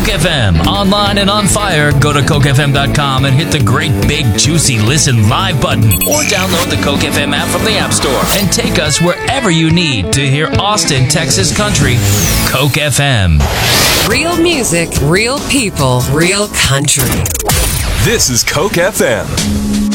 Coke FM. Online and on fire, go to cokefm.com and hit the great big juicy listen live button. Or download the Coke FM app from the App Store and take us wherever you need to hear Austin, Texas country. Coke FM. Real music, real people, real country. This is Coke FM.